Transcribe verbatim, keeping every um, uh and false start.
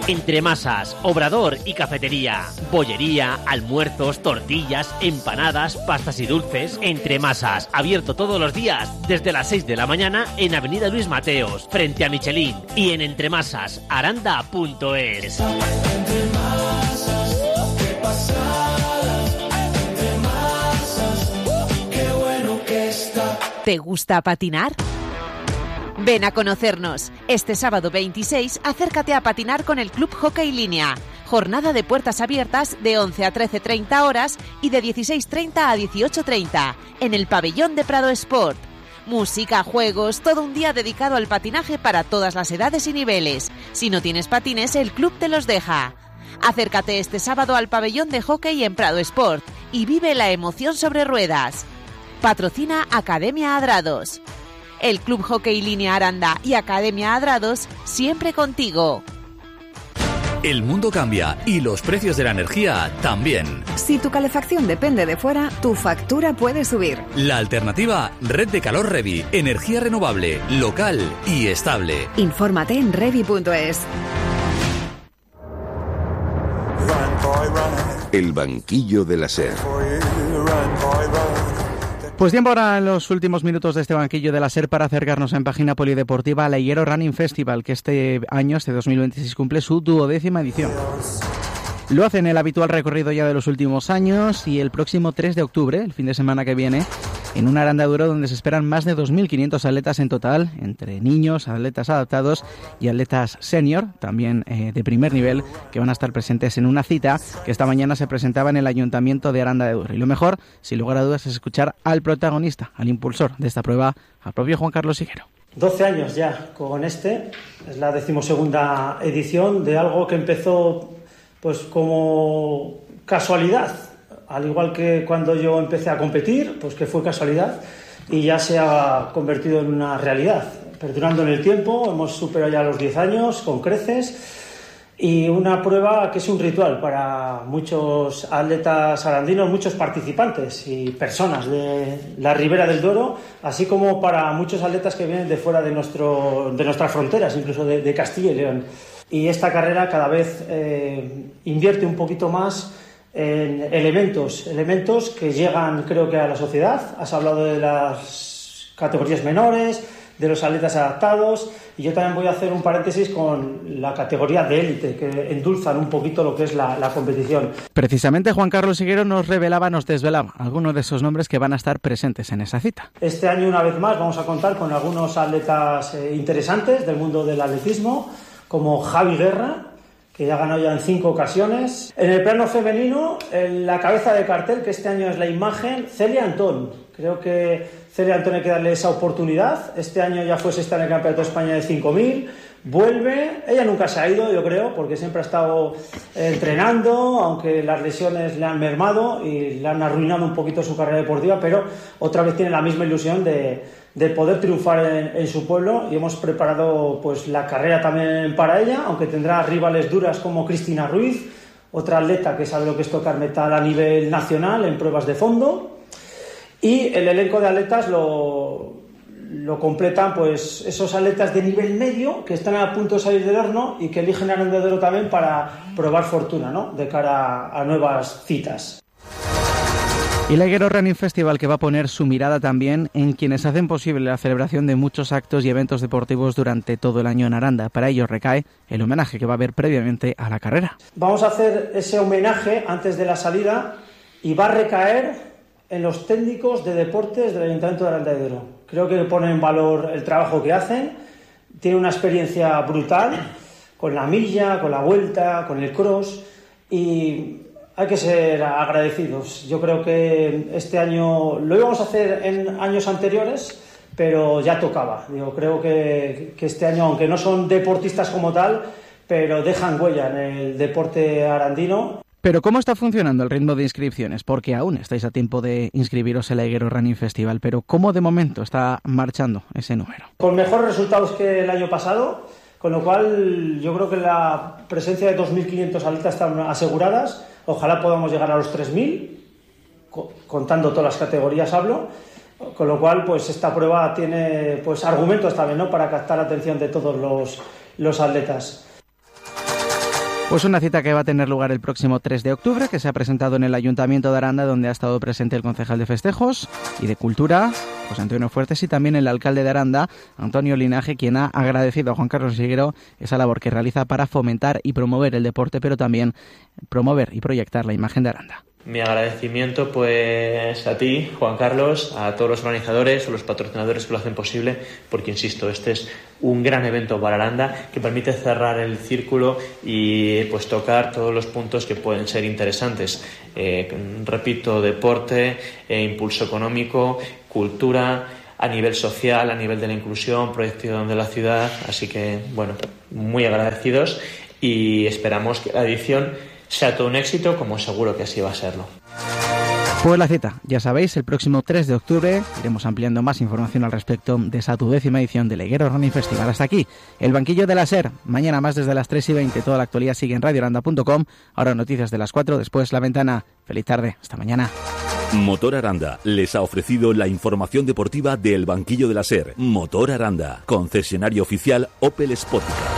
Entremasas, obrador y cafetería. Bollería, almuerzos, tortillas, empanadas, pastas y dulces. Entremasas, abierto todos los días desde las seis de la mañana en Avenida Luis Mateos, frente a Michelin, y en entremasas aranda punto es. ¿Te gusta patinar? Ven a conocernos. Este sábado veintiséis, acércate a patinar con el Club Hockey Línea. Jornada de puertas abiertas de once a trece treinta horas y de dieciséis treinta a dieciocho treinta en el pabellón de Prado Sport. Música, juegos, todo un día dedicado al patinaje para todas las edades y niveles. Si no tienes patines, el club te los deja. Acércate este sábado al pabellón de hockey en Prado Sport y vive la emoción sobre ruedas. Patrocina Academia Adrados. El Club Hockey Línea Aranda y Academia Adrados, siempre contigo. El mundo cambia y los precios de la energía también. Si tu calefacción depende de fuera, tu factura puede subir. La alternativa, Red de Calor Revi. Energía renovable, local y estable. Infórmate en revi punto es. El banquillo de la SER. Pues tiempo ahora en los últimos minutos de este banquillo de la SER para acercarnos en página polideportiva al Leguero Running Festival, que este año, este dos mil veintiséis, cumple su duodécima edición. Lo hace en el habitual recorrido ya de los últimos años y el próximo tres de octubre, el fin de semana que viene, en una arandadura donde se esperan más de dos mil quinientos atletas en total, entre niños, atletas adaptados y atletas senior, también eh, de primer nivel, que van a estar presentes en una cita que esta mañana se presentaba en el Ayuntamiento de Aranda de Duero. Y lo mejor, sin lugar a dudas, es escuchar al protagonista, al impulsor de esta prueba, al propio Juan Carlos Higuero. doce años ya con este, es la decimosegunda edición de algo que empezó pues como casualidad, al igual que cuando yo empecé a competir, pues que fue casualidad, y ya se ha convertido en una realidad. Perdurando en el tiempo, hemos superado ya los diez años con creces, y una prueba que es un ritual para muchos atletas arandinos, muchos participantes y personas de la Ribera del Duero, así como para muchos atletas que vienen de fuera de, nuestro, de nuestras fronteras, incluso de, de Castilla y León. Y esta carrera cada vez eh, invierte un poquito más en elementos, elementos que llegan, creo que, a la sociedad. Has hablado de las categorías menores, de los atletas adaptados, y yo también voy a hacer un paréntesis con la categoría de élite, que endulzan un poquito lo que es la, la competición. Precisamente Juan Carlos Higuero nos revelaba, nos desvelaba algunos de esos nombres que van a estar presentes en esa cita. Este año, una vez más, vamos a contar con algunos atletas eh, interesantes del mundo del atletismo, como Javi Guerra, que ya ha ganado ya en cinco ocasiones. En el plano femenino, en la cabeza de cartel, que este año es la imagen, Celia Antón. Creo que Celia Antón hay que darle esa oportunidad. Este año ya fue sexta en el Campeonato de España de cinco mil. Vuelve, ella nunca se ha ido, yo creo, porque siempre ha estado entrenando, aunque las lesiones le han mermado y le han arruinado un poquito su carrera deportiva, pero otra vez tiene la misma ilusión de, de poder triunfar en, en su pueblo, y hemos preparado pues la carrera también para ella, aunque tendrá rivales duras como Cristina Ruiz, otra atleta que sabe lo que es tocar metal a nivel nacional en pruebas de fondo, y el elenco de atletas lo... lo completan pues esos atletas de nivel medio que están a punto de salir del horno y que eligen Aranda de Duero también para probar fortuna, ¿no?, de cara a, a nuevas citas. Y el Leguero Running Festival, que va a poner su mirada también en quienes hacen posible la celebración de muchos actos y eventos deportivos durante todo el año en Aranda. Para ello recae el homenaje que va a haber previamente a la carrera. Vamos a hacer ese homenaje antes de la salida y va a recaer en los técnicos de deportes del Ayuntamiento de Aranda de Duero. Creo que ponen en valor el trabajo que hacen, tienen una experiencia brutal con la milla, con la vuelta, con el cross, y hay que ser agradecidos. Yo creo que este año lo íbamos a hacer en años anteriores, pero ya tocaba. Digo, creo que, que este año, aunque no son deportistas como tal, pero dejan huella en el deporte arandino. Pero ¿cómo está funcionando el ritmo de inscripciones? Porque aún estáis a tiempo de inscribiros en el Leguero Running Festival, pero ¿cómo de momento está marchando ese número? Con mejores resultados que el año pasado, con lo cual yo creo que la presencia de dos mil quinientos atletas están aseguradas. Ojalá podamos llegar a los tres mil, contando todas las categorías hablo, con lo cual pues esta prueba tiene pues argumentos también, ¿no?, para captar la atención de todos los, los atletas. Pues una cita que va a tener lugar el próximo tres de octubre, que se ha presentado en el Ayuntamiento de Aranda, donde ha estado presente el concejal de Festejos y de Cultura, José Antonio Fuertes, y también el alcalde de Aranda, Antonio Linaje, quien ha agradecido a Juan Carlos Higuero esa labor que realiza para fomentar y promover el deporte, pero también promover y proyectar la imagen de Aranda. Mi agradecimiento pues a ti, Juan Carlos, a todos los organizadores, a los patrocinadores que lo hacen posible, porque insisto, este es un gran evento para Aranda que permite cerrar el círculo y pues tocar todos los puntos que pueden ser interesantes. Eh, repito, deporte, eh, impulso económico, cultura, a nivel social, a nivel de la inclusión, proyección de la ciudad, así que bueno, muy agradecidos y esperamos que la edición sea todo un éxito, como seguro que así va a serlo. Pues la cita, ya sabéis, el próximo tres de octubre iremos ampliando más información al respecto de esa duodécima edición del Higuero Running Festival. Hasta aquí, el banquillo de la SER. Mañana más desde las tres y veinte. Toda la actualidad sigue en radio aranda punto com. Ahora noticias de las cuatro, después La Ventana. Feliz tarde, hasta mañana. Motor Aranda les ha ofrecido la información deportiva del banquillo de la SER. Motor Aranda, concesionario oficial Opel Spottica.